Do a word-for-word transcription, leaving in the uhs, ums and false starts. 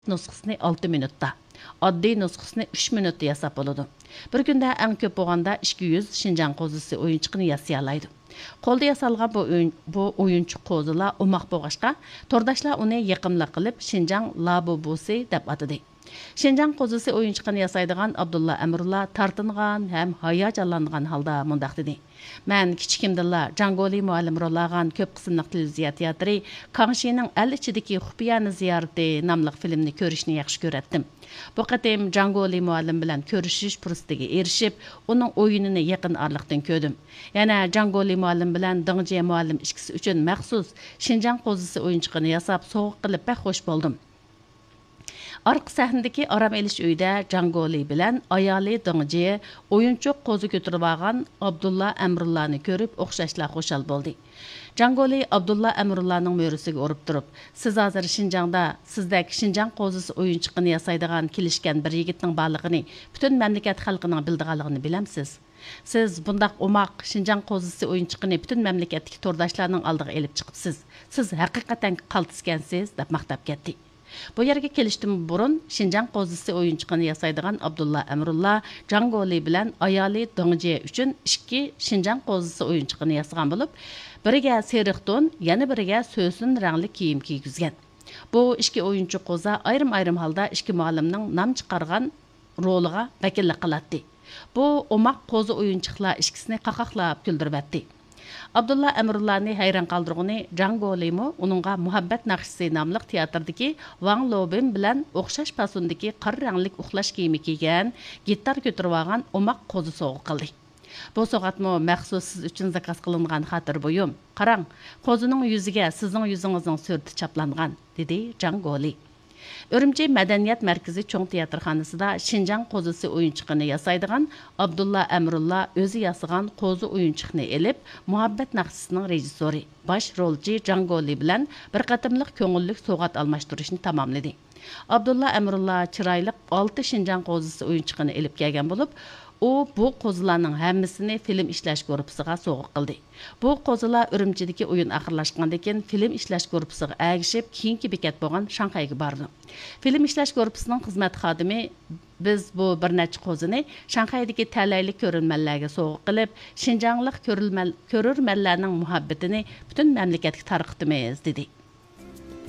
nusxasini olti minutda, oddiy nusxasini uch minutda yasab bo'ladi. Bir kunda eng ko'p bo'lganda ikki yuz Şinjan qo'zisi o'yinchiqini yasay oladi. Qo'lda yasalgan bu o'yin bu o'yinchiq qo'zilar umoq bo'lg'achqa, to'rdoshlar uni yaqimliq qilib Şinjan labubusi deb atadi. Şinjan qo'zisi o'yinchiqini yasaydigan Abdulla Amrulla tartingan ham hayajonlangan holda mundaq dedi. Men kichikimdilla Jangoli muallim rollagan ko'p qismli televiziya teatri Kangshining el ichidagi Xufiyani ziyarati nomli filmni ko'rishni yaxshi ko'ratdim. Bu qatim Jangoli muallim bilan ko'rishish fursatiga erishib, uning o'yinini yaqin orliqdan ko'rdim. Yana Jangoli muallim bilan Dingje muallim ikkisi uchun maxsus Şinjan qo'zisi o'yinchiqini yasab sovg'a qilib pek xush bo'ldim. Arqa sahnadagi aram elish uyida Jangoli bilan ayoli Dingje o'yinchoq qo'zi ko'tarib olgan Abdulla Amrullani ko'rib o'xshashla xushal bo'ldi. Jangoli Abdulla Amrullaning mo'risiga urib turib, siz hozir Şinjanda sizdek Şinjan qo'zisi o'yinchiqini yasaydigan kelishgan bir yigitning borligini, butun mamlakat xalqining bildiganligini bilamsiz. Siz bundaq umoq Şinjan qo'zisi o'yinchiqini butun mamlakatdagi to'rdoshlarning oldiga elib chiqibsiz. Siz haqiqatan qaltiskansiz deb maqtab ketdi. Bu yerga kelishdim burun Şinjan qo'zisi o'yinchiqini yasaydigan Abdulla Amrulla Jangoli bilan ayoli Dingje uchun ikki Şinjan qo'zisi o'yinchiqini yasagan bo'lib, biriga seriq don, yana biriga so'sin rangli kiyim kiygizgan. Bu ikki o'yinchi qo'za ayrim-ayrim holda ikki muallimning nom chiqargan roliga vakillik qiladi. Bu umoq qo'zi o'yinchiqlar ikkisini qaqaqlab kuldiribdi. Abdulla Amrullani hayron qoldirgani Jangolimi uningga Muhabbat naqshisi nomli teatrdagi Wang Lobin bilan o'xshash fasondagi qora rangli uxlash kiyimi kiygan, gitar ko'tarib olgan umoq qo'zi sovg'a qildi. Bu so'g'atmo maxsus siz uchun zakaz qilingan xotir buyum. Qarang, qo'zining yuziga sizning yuzingizning surati chaplangan, dedi Jangoli. Urumchi Madaniyat markazi cho'ng teatrxonasida Şinjan qo'zisi o'yinchiqini yasaydigan Abdulla Amrulla o'zi yasagan qo'zi o'yinchiqni elib, Muhabbat naqshisining rejissyori, bosh rolchi Jangoli bilan bir qatimliq ko'ngillik sovg'at almashtirishni tamomladi. Abdulla Amrulla chiroyli olti Şinjan qo'zisi o'yinchiqini elib kelgan bo'lib, u bu qo'zilarning hammasini film ishlash guruhiga sovg'a qildi. Bu qo'zilar Urumchidagi o'yin oxirlashgandan keyin film ishlash guruhiga agishib, keyingi bekat bo'lgan Shanxayga bordi. Film ishlash guruhining xizmat xodimi biz bu bir necha qo'zini Shanxaydagi talayli ko'rilmanlarga sovg'a qilib, Şinjanlik ko'rilman ko'rurmanlarning muhabbatini butun mamlakatga tarqatamiz dedi.